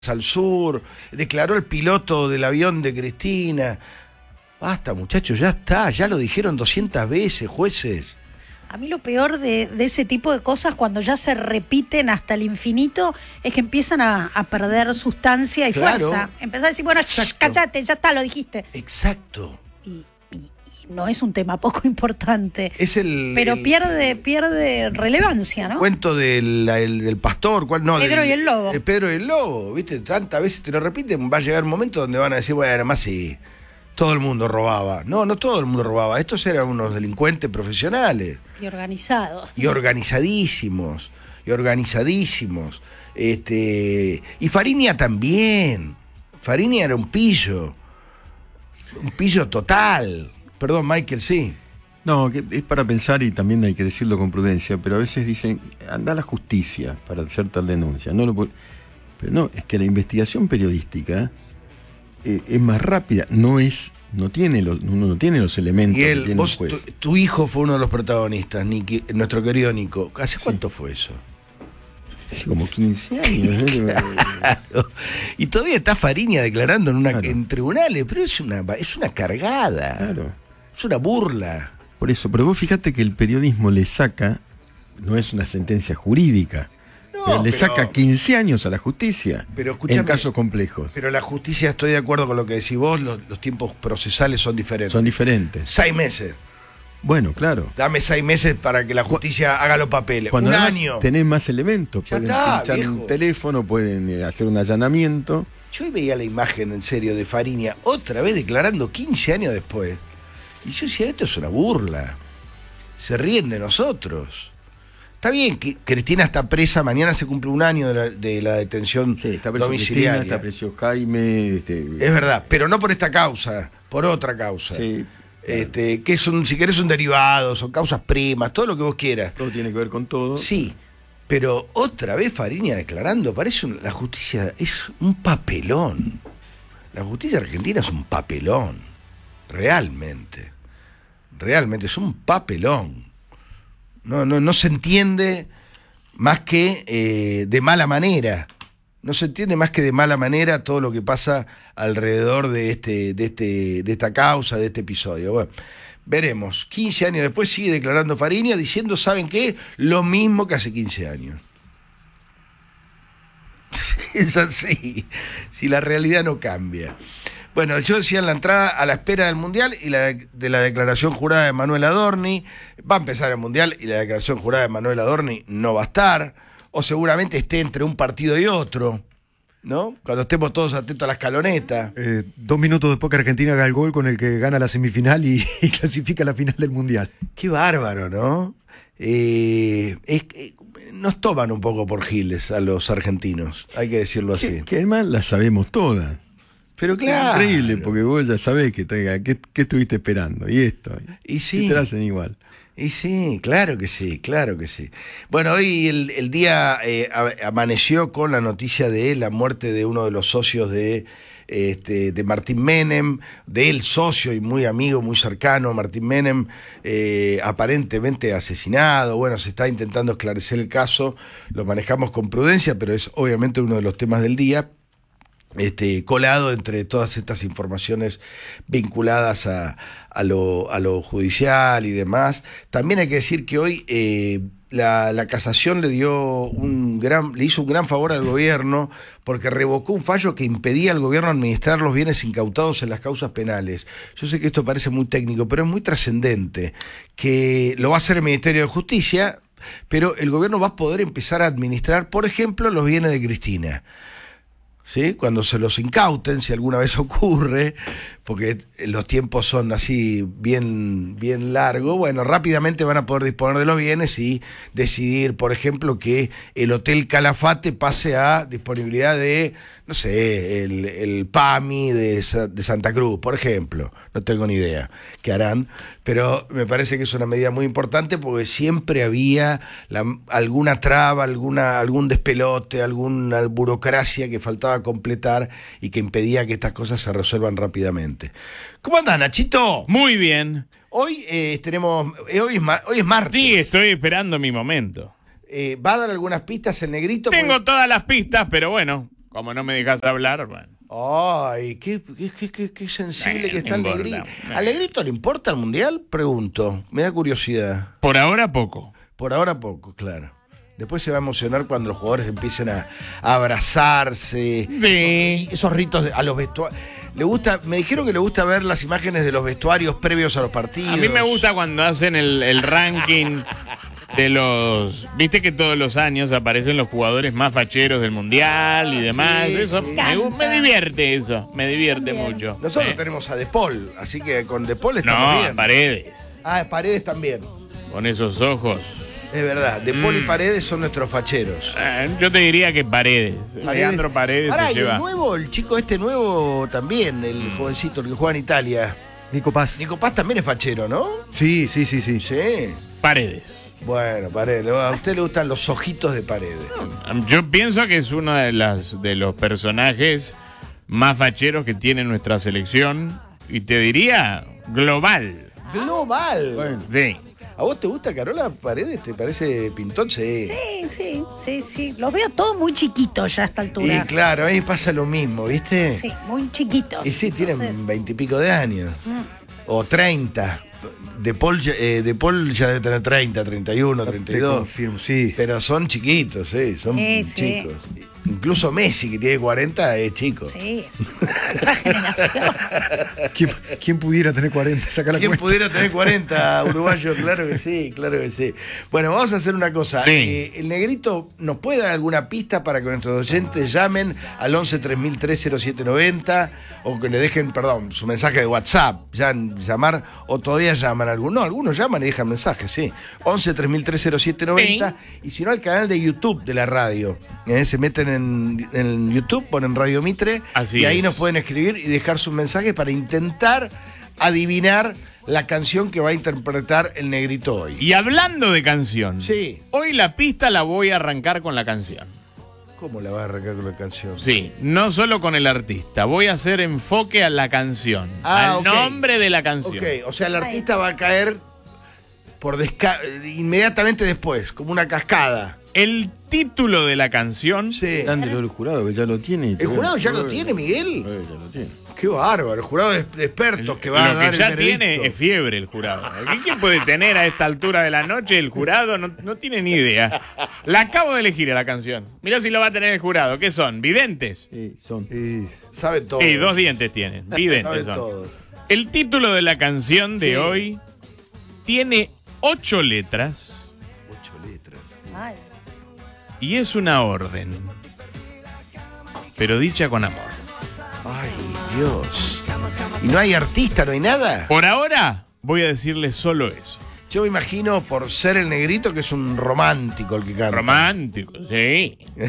al sur, declaró el piloto del avión de Cristina. Basta, muchachos, ya está, ya lo dijeron 200 veces, jueces. A mí lo peor de ese tipo de cosas, cuando ya se repiten hasta el infinito, es que empiezan a perder sustancia y fuerza. Empezás a decir, bueno, cállate, ya está, lo dijiste. Exacto. Y no es un tema poco importante. Pero pierde relevancia, ¿no? Cuento del pastor, ¿cuál no? Pedro y el lobo. Pedro y el lobo, ¿viste? Tantas veces te lo repiten, va a llegar un momento donde van a decir, bueno, además sí, todo el mundo robaba. No todo el mundo robaba. Estos eran unos delincuentes profesionales. Y organizados. Y organizadísimos. Y Fariña también. Fariña era un pillo total. Perdón, Michael, sí. No, que es para pensar y también hay que decirlo con prudencia, pero a veces dicen, anda a la justicia para hacer tal denuncia. Pero no, es que la investigación periodística es más rápida, uno no tiene los elementos y que tiene un juez. Tu hijo fue uno de los protagonistas, nuestro querido Nico. ¿Hace cuánto fue eso? Hace como 15 años. Claro. Y todavía está Fariña declarando en tribunales, pero es una cargada. Claro. Es una burla. Por eso, pero vos fíjate que el periodismo le saca, no es una sentencia jurídica, pero le saca 15 años a la justicia en casos complejos. Pero la justicia, estoy de acuerdo con lo que decís vos, los tiempos procesales son diferentes. 6 meses. Bueno, claro. Dame 6 meses para que la justicia haga los papeles. Cuando un año. Tenés más elementos. Ya pueden está, pinchar viejo. un teléfono, pueden hacer un allanamiento. Yo hoy veía la imagen, en serio, de Fariña, otra vez declarando 15 años después. Y yo decía, esto es una burla. Se ríen de nosotros. Está bien que Cristina está presa, mañana se cumple un año de la detención está preso domiciliaria. Cristina, está preso Jaime. Es verdad, pero no por esta causa, por otra causa. Sí. Que si querés un derivado, son causas primas, todo lo que vos quieras. Todo tiene que ver con todo. Sí, pero otra vez Fariña declarando, la justicia es un papelón. La justicia argentina es un papelón, realmente es un papelón. No se entiende más que de mala manera. No se entiende más que de mala manera todo lo que pasa alrededor de esta causa, de este episodio. Bueno, veremos. 15 años después sigue declarando Fariña, diciendo, ¿saben qué? Lo mismo que hace 15 años. Es así. Si la realidad no cambia. Bueno, yo decía en la entrada, a la espera del Mundial y de la declaración jurada de Manuel Adorni. Va a empezar el Mundial y la declaración jurada de Manuel Adorni no va a estar. O seguramente esté entre un partido y otro, ¿no? Cuando estemos todos atentos a la escaloneta. 2 minutos después que Argentina haga el gol con el que gana la semifinal y clasifica a la final del Mundial. Qué bárbaro, ¿no? Nos toman un poco por giles a los argentinos, hay que decirlo así. Que además las sabemos todas. Pero claro. Es increíble, porque vos ya sabés que ¿qué estuviste esperando? Y esto. Y sí. Y te lo hacen igual. Y sí, claro que sí. Bueno, hoy el día amaneció con la noticia de la muerte de uno de los socios de Martín Menem, del socio y muy amigo, muy cercano, Martín Menem, aparentemente asesinado. Bueno, se está intentando esclarecer el caso, lo manejamos con prudencia, pero es obviamente uno de los temas del día. Colado entre todas estas informaciones vinculadas a lo judicial y demás. También hay que decir que hoy la casación le hizo un gran favor al gobierno porque revocó un fallo que impedía al gobierno administrar los bienes incautados en las causas penales. Yo sé que esto parece muy técnico, pero es muy trascendente, que lo va a hacer el Ministerio de Justicia, pero el gobierno va a poder empezar a administrar, por ejemplo, los bienes de Cristina. ¿Sí? Cuando se los incauten, si alguna vez ocurre, porque los tiempos son así bien largos, bueno, rápidamente van a poder disponer de los bienes y decidir, por ejemplo, que el Hotel Calafate pase a disponibilidad de, no sé, el PAMI de Santa Cruz, por ejemplo. No tengo ni idea qué harán, pero me parece que es una medida muy importante porque siempre había alguna traba, algún despelote, alguna burocracia que faltaba completar y que impedía que estas cosas se resuelvan rápidamente. ¿Cómo andás, Nachito? Muy bien. Hoy hoy es martes. Sí, estoy esperando mi momento. ¿Va a dar algunas pistas el negrito? Tengo todas las pistas, pero bueno, como no me dejas hablar, bueno. Ay, qué sensible que está el Negrito. ¿Al Negrito le importa el Mundial? Pregunto, me da curiosidad. Por ahora poco. Por ahora poco, claro. Después se va a emocionar cuando los jugadores empiecen a abrazarse. Sí. Esos ritos a los vestuarios. Me dijeron que le gusta ver las imágenes de los vestuarios previos a los partidos. A mí me gusta cuando hacen el ranking de los... Viste que todos los años aparecen los jugadores más facheros del Mundial y demás. Sí, Eso sí. me divierte eso. Me divierte mucho. Nosotros tenemos a De Paul, así que con De Paul estamos bien. Paredes. Ah, Paredes también. Con esos ojos. Es verdad, De Paul y Paredes son nuestros facheros. Yo te diría que Paredes. Leandro Paredes Ahora, se y lleva. el nuevo, el chico este nuevo también, el jovencito, el que juega en Italia. Nico Paz. Nico Paz también es fachero, ¿no? Sí. Sí. Paredes. Bueno, Paredes, a usted le gustan los ojitos de Paredes. Yo pienso que es uno de los personajes más facheros que tiene nuestra selección. Y te diría global. Global. Bueno. Sí. ¿A vos te gusta Carola Paredes? ¿Te parece pintón? Sí. Sí. Los veo todos muy chiquitos ya a esta altura. Y claro, ahí pasa lo mismo, ¿viste? Sí, muy chiquitos. Y sí, Entonces, tienen 20 y pico de años. O 30. De Paul ya debe tener 30, 31, Te 32. confirmo, sí. Pero son chiquitos, sí, son Sí. chicos. Incluso Messi, que tiene 40, es chico. Sí, es otra generación. ¿Quién pudiera tener 40? Saca la ¿Quién cuenta. pudiera tener 40, uruguayo? Claro que sí, claro que sí. Bueno, vamos a hacer una cosa. Sí. El Negrito, ¿nos puede dar alguna pista para que nuestros oyentes llamen al 11 3003 0790 o que le dejen, su mensaje de WhatsApp? Llamar, o todavía llaman algunos. No, algunos llaman y dejan mensajes, sí. 11 3003 0790 y si no, al canal de YouTube de la radio. Se meten en YouTube, ponen Radio Mitre. Así y ahí es. nos pueden escribir y dejar sus mensajes para intentar adivinar la canción que va a interpretar el Negrito hoy. Y hablando de canción. Sí. Hoy la pista la voy a arrancar con la canción. ¿Cómo la va a arrancar con la canción? Sí, no solo con el artista. Voy a hacer enfoque a la canción. Al ok. nombre de la canción. Ok, o sea, el artista va a caer inmediatamente después, como una cascada. El título de la canción. Sí. Dándolo al jurado, que ya lo tiene. ¿El jurado ya lo tiene, Miguel? Ya lo tiene. Qué bárbaro, el jurado de expertos que va a Lo dar que ya el veredicto. tiene es fiebre el jurado. ¿Quién puede tener a esta altura de la noche el jurado? No tiene ni idea. La acabo de elegir a la canción. Mirá si lo va a tener el jurado. ¿Qué son? ¿Videntes? Sí, son. Sabe todo. Sí, 2 dientes tienen. Videntes Sabe son. todo. El título de la canción de Sí. hoy tiene 8 letras 8 letras. Ay, y es una orden, pero dicha con amor. Ay, Dios. ¿Y no hay artista, no hay nada? Por ahora voy a decirle solo eso. Yo me imagino, por ser el Negrito, que es un romántico el que canta. Romántico, sí. Sí.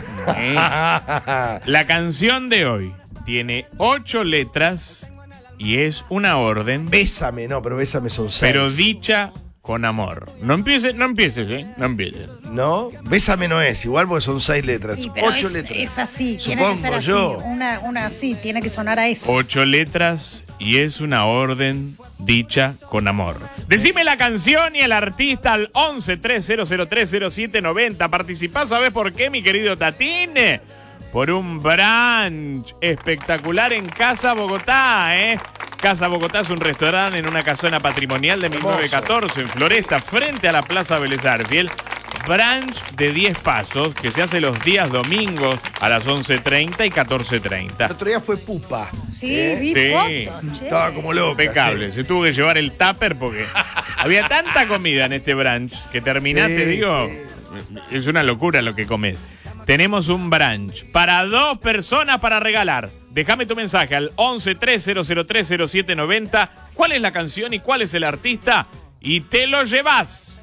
La canción de hoy tiene 8 letras y es una orden, Bésame, no, pero Bésame son 6. pero dicha con amor. No empieces, No empieces. ¿No? Bésame no es, igual porque son 6 letras. sí, pero 8 es, letras. es así, tiene que Supongo ser así. yo. Una así, tiene que sonar a eso. 8 letras y es una orden dicha con amor. Decime la canción y el artista al 11 3003 0790. Participá, ¿sabés por qué, mi querido Tatín? Por un brunch espectacular en Casa Bogotá, ¿eh? Casa Bogotá es un restaurante en una casona patrimonial de 1914 en Floresta, frente a la Plaza Vélez Arfiel. Brunch de 10 pasos que se hace los días domingos a las 11:30 y 14:30. El otro día fue Pupa. Sí, vi Sí. fotos, che. Estaba como loca. Impecable, sí. se tuvo que llevar el tupper porque había tanta comida en este brunch que terminaste, Sí, digo, es una locura lo que comes. Tenemos un brunch para 2 personas para regalar. Déjame tu mensaje al 11 3003 0790. ¿Cuál es la canción y cuál es el artista? Y te lo llevas.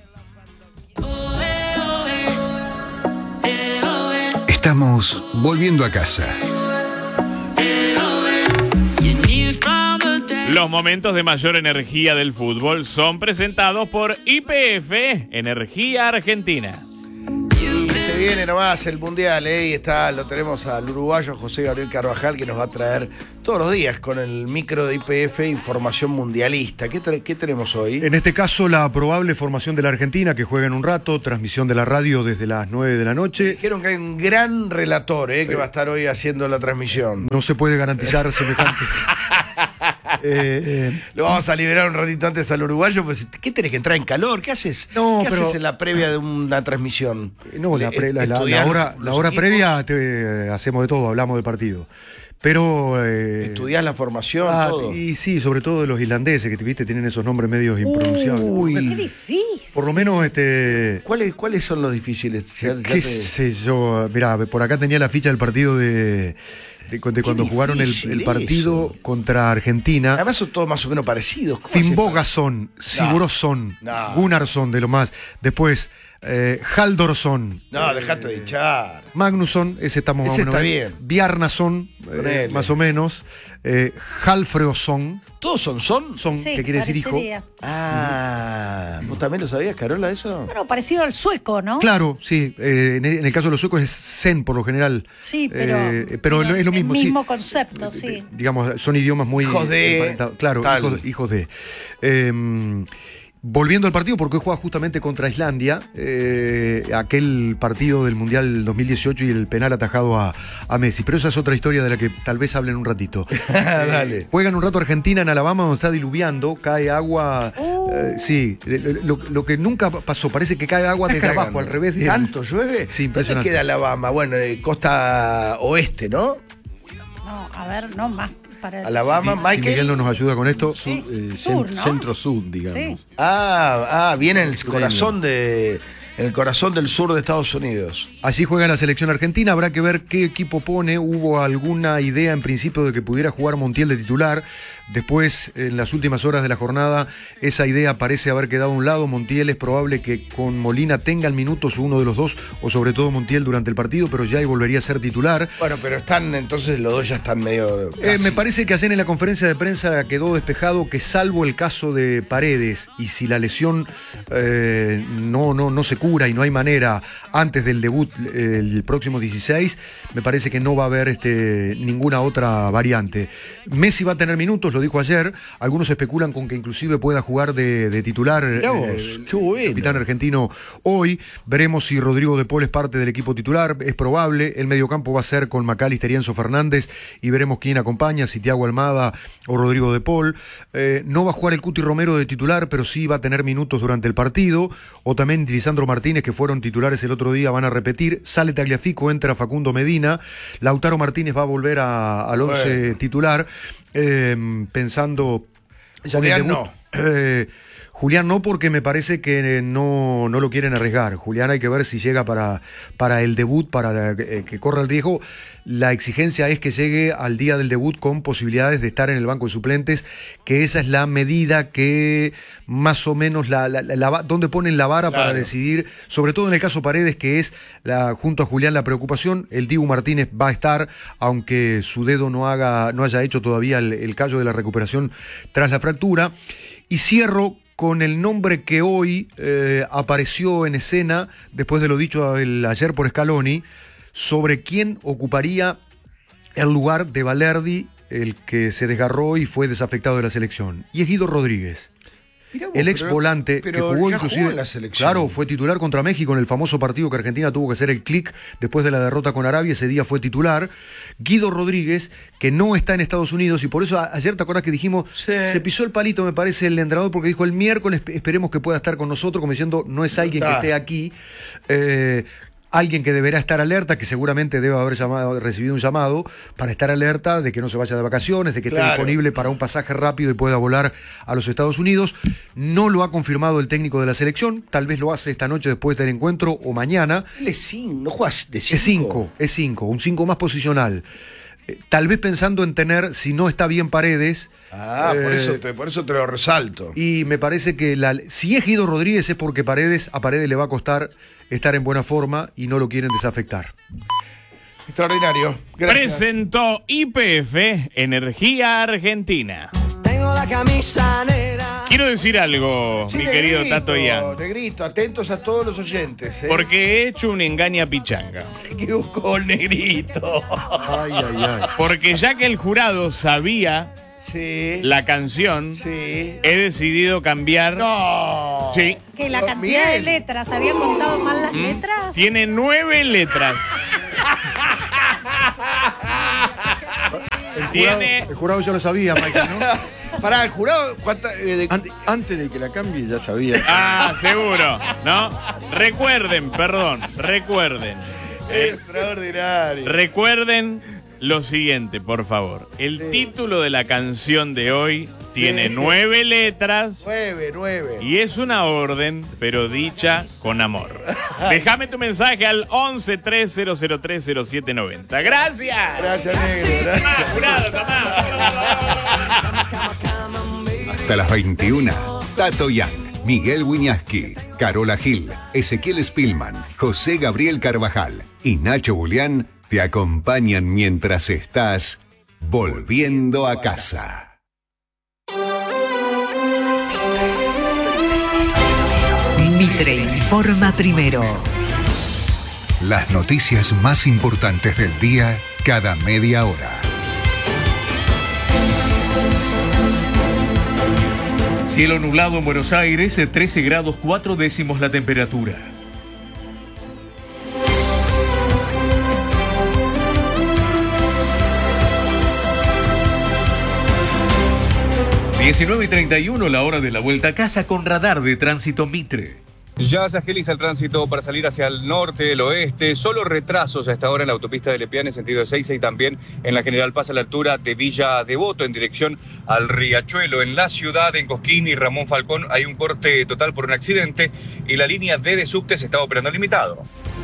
Estamos volviendo a casa. Los momentos de mayor energía del fútbol son presentados por YPF, Energía Argentina. Y se viene nomás el Mundial, y lo tenemos al uruguayo José Gabriel Carvajal, que nos va a traer todos los días con el micro de YPF información mundialista. ¿Qué tenemos hoy? En este caso, la probable formación de la Argentina, que juega en un rato, transmisión de la radio desde las 9 de la noche. Dijeron que hay un gran relator que va a estar hoy haciendo la transmisión. No se puede garantizar semejante. Lo vamos a liberar un ratito antes al uruguayo, pues ¿qué tenés que entrar en calor? ¿Qué haces? No, ¿Qué haces en la previa de una transmisión? No, la hora previa hacemos de todo, hablamos del partido. Pero ¿estudiás la formación? Todo. Y sí, sobre todo de los islandeses, que viste, tienen esos nombres medios impronunciables. Uy, qué difícil. Por lo menos ¿Cuáles son los difíciles? ¿Qué sé yo? Mirá, por acá tenía la ficha del partido de cuando jugaron el partido contra Argentina. Además son todos más o menos parecidos. Finnbogason, Sigurðsson, Gunnarsson, de lo más. Después, Haldorsson. No, dejate de hinchar. Magnusson, ese estamos más o menos. Está bien. Bjarnason, más o menos. Halfreosson. ¿Todos son? Son, Sí, que quiere decir hijo. ¿Vos también lo sabías, Carola, eso? Bueno, parecido al sueco, ¿no? Claro, sí. En el caso de los suecos es Zen por lo general. Sí, pero es lo mismo. El mismo sí. concepto, sí. Digamos, son idiomas muy hijos de. emparentados. Claro, hijos de. Volviendo al partido, porque hoy juega justamente contra Islandia, aquel partido del Mundial 2018 y el penal atajado a Messi. Pero esa es otra historia de la que tal vez hablen un ratito. Dale. Juegan un rato Argentina en Alabama, donde está diluviando, cae agua. Sí, lo que nunca pasó, parece que cae agua desde abajo, al revés. ¿Tanto llueve? Sí, impresionante. ¿Dónde queda Alabama? Bueno, costa oeste, ¿no? No, a ver, no más. Para Alabama, Michael. Si Miguel no nos ayuda con esto. Sí. Sur, ¿no? Centro-sur, digamos. Sí. Viene en el corazón del sur de Estados Unidos. Allí juega la selección argentina, habrá que ver qué equipo pone. Hubo alguna idea en principio de que pudiera jugar Montiel de titular. Después, en las últimas horas de la jornada, esa idea parece haber quedado a un lado. Montiel es probable que con Molina tengan minutos uno de los dos, o sobre todo Montiel durante el partido, pero ya volvería a ser titular. Bueno, pero entonces los dos ya están medio... Me parece que ayer en la conferencia de prensa quedó despejado que, salvo el caso de Paredes, y si la lesión no se cura y no hay manera antes del debut el próximo 16, me parece que no va a haber ninguna otra variante. Messi va a tener minutos, lo dijo ayer. Algunos especulan con que inclusive pueda jugar de titular qué bueno. Capitán argentino hoy. Veremos si Rodrigo de Paul es parte del equipo titular, es probable. El mediocampo va a ser con McAllister y Enzo Fernández, y veremos quién acompaña, si Thiago Almada o Rodrigo de Paul. No va a jugar el Cuti Romero de titular, pero sí va a tener minutos durante el partido. O también Lisandro Martínez, que fueron titulares el otro día, van a repetir. Sale Tagliafico, entra Facundo Medina. Lautaro Martínez va a volver al 11 titular, pensando ya Julián en el debut. Julián no, porque me parece que no lo quieren arriesgar. Julián hay que ver si llega para el debut, para que corra el riesgo. La exigencia es que llegue al día del debut con posibilidades de estar en el banco de suplentes, que esa es la medida que más o menos donde ponen la vara, claro, para decidir, sobre todo en el caso Paredes, que es junto a Julián la preocupación. El Dibu Martínez va a estar, aunque su dedo no haya hecho todavía el callo de la recuperación tras la fractura. Y cierro con el nombre que hoy apareció en escena, después de lo dicho ayer por Scaloni, sobre quién ocuparía el lugar de Balerdi, el que se desgarró y fue desafectado de la selección. Y es Guido Rodríguez. Vos, el ex volante que jugó inclusive, en la selección. Claro, fue titular contra México en el famoso partido que Argentina tuvo que hacer el clic después de la derrota con Arabia. Ese día fue titular. Guido Rodríguez, que no está en Estados Unidos, y por eso ayer te acordás que dijimos, se pisó el palito, me parece, el entrenador, porque dijo el miércoles esperemos que pueda estar con nosotros, como diciendo, no es alguien que esté aquí. Alguien que deberá estar alerta, que seguramente debe haber recibido un llamado para estar alerta de que no se vaya de vacaciones, de que esté disponible para un pasaje rápido y pueda volar a los Estados Unidos. No lo ha confirmado el técnico de la selección, tal vez lo hace esta noche después del encuentro o mañana. Él es 5, no juegas de 5. Es 5, un 5 más posicional. Tal vez pensando en tener, si no está bien Paredes. Por eso te lo resalto. Y me parece que si es Guido Rodríguez es porque a Paredes le va a costar estar en buena forma y no lo quieren desafectar. Extraordinario. Gracias. Presentó YPF Energía Argentina. Tengo la camisa negra. Quiero decir algo, Sí, mi querido Tato Ian. Negrito, atentos a todos los oyentes. Porque he hecho un engaña pichanga. Se equivocó el Negrito. Ay, ay, ay. Porque ya que el jurado sabía Sí. la canción, Sí. he decidido cambiar. No. Sí. Que la cantidad de Miguel. letras, ¿había contado mal las letras? Tiene 9 letras. El jurado ya lo sabía, Michael, ¿no? Pará, el jurado, Antes de que la cambie ya sabía. Ah, seguro, ¿no? Recuerden. Extraordinario. Recuerden lo siguiente, por favor. El título de la canción de hoy tiene Sí. 9 letras 9. y es una orden, pero dicha con amor. Déjame tu mensaje al 11-3003-0790. ¡Gracias! Gracias, negro. Tomá, Gracias. jurado, tomá. Hasta las 21. Tato Yang, Miguel Wiñaski, Carola Gil, Ezequiel Spillman, José Gabriel Carvajal y Nacho Julián te acompañan mientras estás volviendo a casa. Mitre informa primero. Las noticias más importantes del día cada media hora. Cielo nublado en Buenos Aires, 13 grados 4 décimos la temperatura. ...19:31 la hora de la vuelta a casa con radar de tránsito Mitre. Ya se agiliza el tránsito para salir hacia el norte, el oeste. Solo retrasos a esta hora en la autopista de Lepiane en sentido de Ezeiza y también en la General Paz a la altura de Villa Devoto en dirección al Riachuelo. En la ciudad, en Cosquín y Ramón Falcón, hay un corte total por un accidente y la línea D de subte se está operando limitado.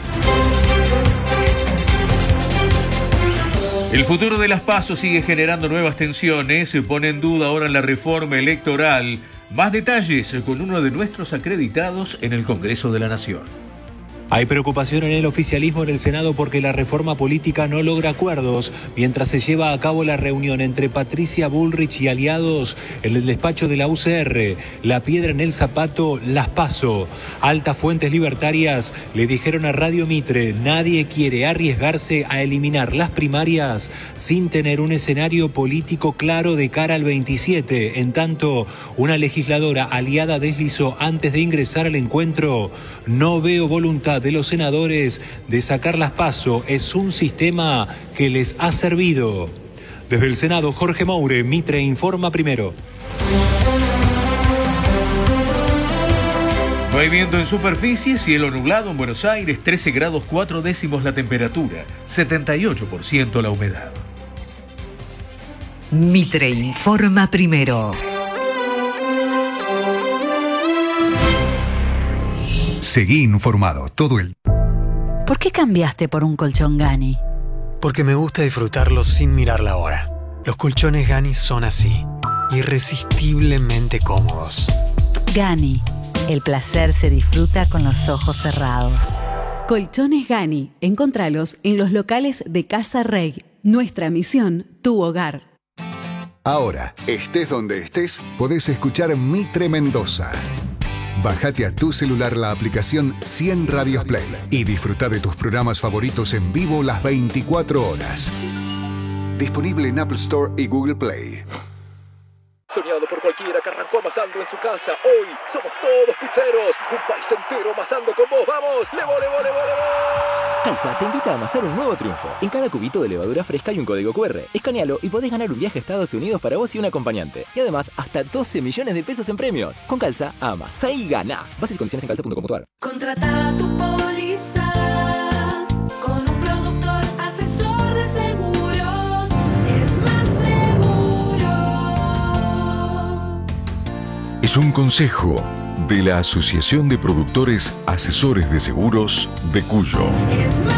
El futuro de las PASO sigue generando nuevas tensiones, se pone en duda ahora la reforma electoral. Más detalles con uno de nuestros acreditados en el Congreso de la Nación. Hay preocupación en el oficialismo en el Senado porque la reforma política no logra acuerdos mientras se lleva a cabo la reunión entre Patricia Bullrich y aliados en el despacho de la UCR. La piedra en el zapato, las PASO. Altas fuentes libertarias le dijeron a Radio Mitre, nadie quiere arriesgarse a eliminar las primarias sin tener un escenario político claro de cara al 27. En tanto, una legisladora aliada deslizó antes de ingresar al encuentro, no veo voluntad de los senadores de sacar las PASO, es un sistema que les ha servido. Desde el Senado, Jorge Moure, Mitre informa primero. No hay viento en superficie, cielo nublado en Buenos Aires, 13 grados 4 décimos la temperatura, 78% la humedad. Mitre informa primero. Seguí informado todo el... ¿Por qué cambiaste por un colchón Gani? Porque me gusta disfrutarlo sin mirar la hora. Los colchones Gani son así, irresistiblemente cómodos. Gani, el placer se disfruta con los ojos cerrados. Colchones Gani, encontralos en los locales de Casa Rey. Nuestra misión, tu hogar. Ahora, estés donde estés, podés escuchar Mitre Mendoza. Bájate a tu celular la aplicación 100 Radios Play y disfruta de tus programas favoritos en vivo las 24 horas. Disponible en Apple Store y Google Play. Soñado por cualquiera que arrancó amasando en su casa. Hoy somos todos pizzeros. Un país entero amasando con vos. ¡Vamos! ¡Levo! Calza te invita a amasar un nuevo triunfo. En cada cubito de levadura fresca hay un código QR. Escanealo y podés ganar un viaje a Estados Unidos para vos y un acompañante. Y además, hasta 12 millones de pesos en premios. Con Calza, amasá y gana. Bases y condiciones en calza.com.ar. Contrata tu póliza con un productor asesor de seguros. Es más seguro. Es un consejo de la Asociación de Productores Asesores de Seguros de Cuyo.